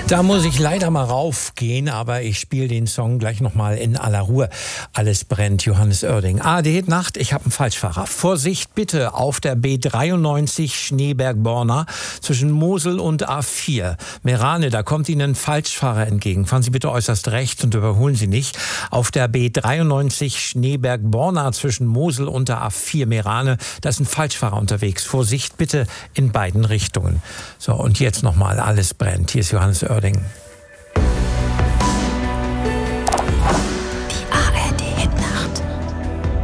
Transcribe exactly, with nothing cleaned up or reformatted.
Da muss ich leider mal raufgehen, aber ich spiele den Song gleich nochmal in aller Ruhe. Alles brennt, Johannes Oerding. A R D Nacht, ich habe einen Falschfahrer. Vorsicht bitte auf der B dreiundneunzig Schneeberg-Borna zwischen Mosel und A vier. Merane, da kommt Ihnen ein Falschfahrer entgegen. Fahren Sie bitte äußerst rechts und überholen Sie nicht. Auf der B dreiundneunzig Schneeberg-Borna zwischen Mosel und der A vier Merane, da ist ein Falschfahrer unterwegs. Vorsicht bitte in beiden Richtungen. So, und jetzt nochmal, alles brennt. Hier ist Johannes Oerding.